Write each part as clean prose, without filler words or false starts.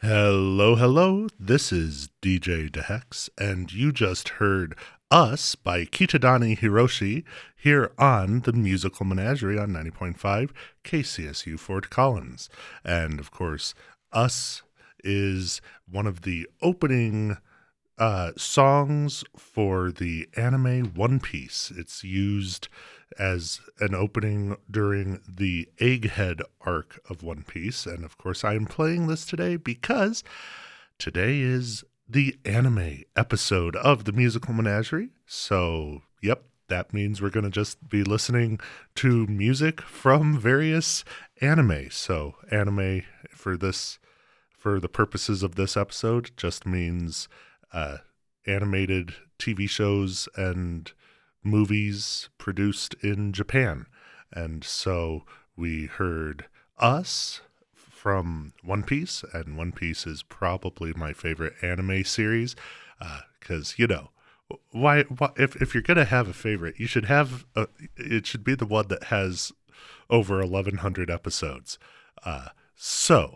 Hello, hello. This is DJ DeHex, and you just heard Us by Kitadani Hiroshi here on the Musical Menagerie on 90.5 KCSU Fort Collins. And of course, Us is one of the opening songs for the anime One Piece. It's used as an opening during the Egghead arc of One Piece. And of course, I'm playing this today because today is the anime episode of the Musical Menagerie. So, yep, that means we're going to just be listening to music from various anime. So, anime for the purposes of this episode, just means animated TV shows and movies produced in Japan. And so we heard Us from One Piece, and One Piece is probably my favorite anime series because, why if you're going to have a favorite, you should have it should be the one that has over 1,100 episodes. So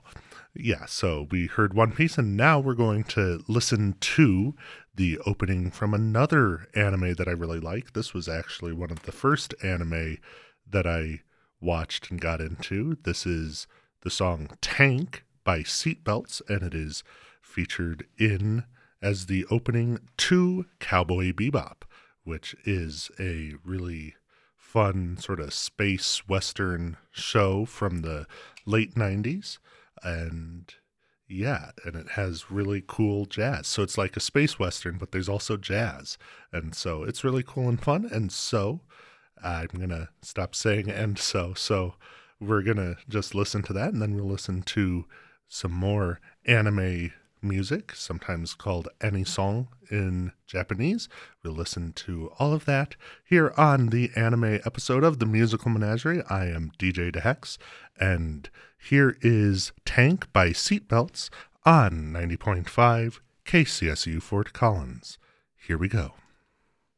we heard One Piece, and now we're going to listen to the opening from another anime that I really like. This was actually one of the first anime that I watched and got into. This is the song Tank by Seatbelts, and it is featured in as the opening to Cowboy Bebop, which is a really fun sort of space western show from the late 90s. And it has really cool jazz. So it's like a space western, but there's also jazz. And so it's really cool and fun. And so I'm going to stop saying and so we're going to just listen to that, and then we'll listen to some more anime music, sometimes called anisong in Japanese. We'll listen to all of that here on the anime episode of the Musical Menagerie. I am DJ DeHex, and here is Tank by Seatbelts on 90.5 KCSU Fort Collins. Here we go.